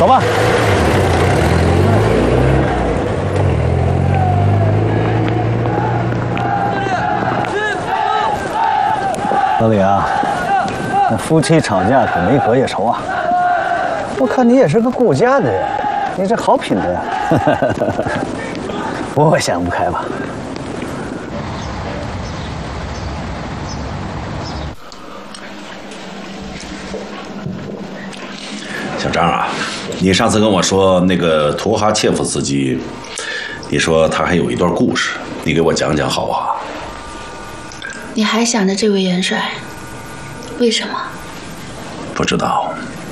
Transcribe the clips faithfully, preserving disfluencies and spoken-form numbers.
走吧。老李啊，那夫妻吵架可没隔夜仇啊。我看你也是个顾家的人，你这好品德呀。我想不开吧？ 小张啊，你上次跟我说那个图哈切夫斯基，你说他还有一段故事，你给我讲讲好不好？ 你还想着这位元帅？为什么？ 不知道。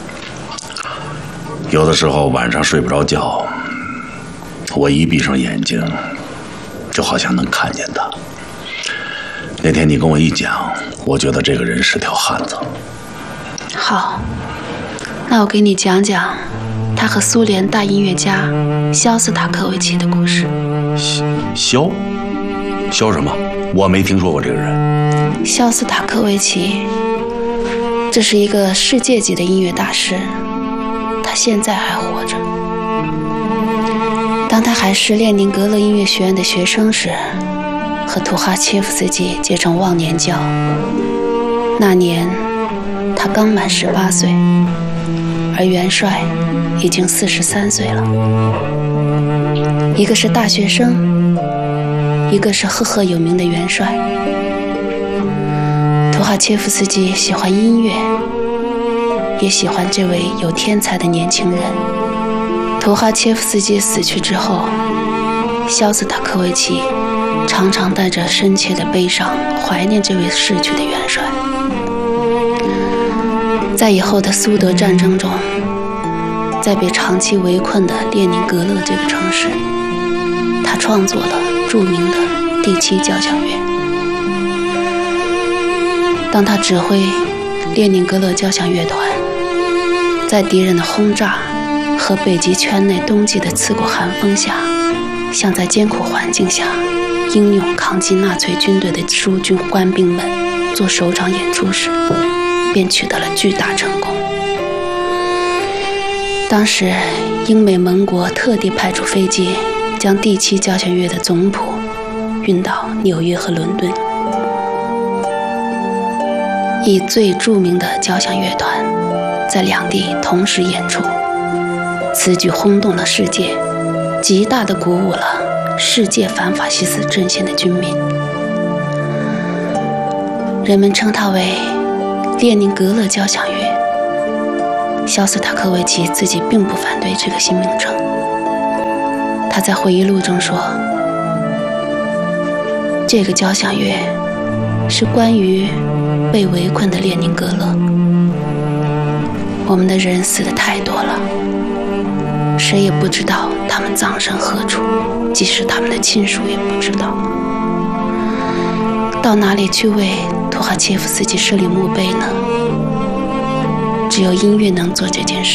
有的时候晚上睡不着觉，我一闭上眼睛，就好像能看见他。那天你跟我一讲，我觉得这个人是条汉子。 好，那我给你讲讲他和苏联大音乐家肖斯塔科维奇的故事。 肖？肖什么？我没听说过这个人。 肖斯塔科维奇，这是一个世界级的音乐大师，他现在还活着。当他还是列宁格勒音乐学院的学生时，和图哈切夫斯基结成忘年交。那年他刚满十八岁，而元帅已经四十三岁了。一个是大学生，一个是赫赫有名的元帅。图哈切夫斯基喜欢音乐，也喜欢这位有天才的年轻人。图哈切夫斯基死去之后，肖斯塔科维奇常常带着深切的悲伤怀念这位逝去的元帅。在以后的苏德战争中，在被长期围困的列宁格勒这个城市，他创作了著名的第七交响乐。当他指挥列宁格勒交响乐团在敌人的轰炸和北极圈内冬季的刺骨寒风下，像在艰苦环境下英勇抗击纳粹军队的苏军官兵们做首场演出时，便取得了巨大成功。当时英美盟国特地派出飞机将第七交响乐的总谱运到纽约和伦敦，以最著名的交响乐团在两地同时演出，此举轰动了世界，极大地鼓舞了世界反法西斯阵线的军民。人们称它为列宁格勒交响乐。肖斯塔科维奇自己并不反对这个新名称。他在回忆录中说，这个交响乐是关于被围困的列宁格勒。我们的人死得太多了，谁也不知道他们葬身何处，即使他们的亲属也不知道。到哪里去为图哈切夫斯基设立墓碑呢？只有音乐能做这件事。